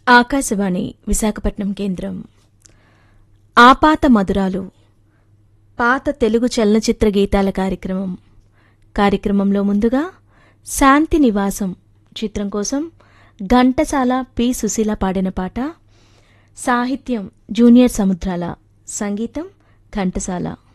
ఆకాశవాణి విశాఖపట్నం కేంద్రం. ఆపాత మధురాలు పాత తెలుగు చలనచిత్ర గీతాల కార్యక్రమంలో ముందుగా శాంతి నివాసం చిత్రం కోసం ఘంటసాల పి. సుశీల పాడిన పాట. సాహిత్యం జూనియర్ సముద్రాల, సంగీతం ఘంటసాల.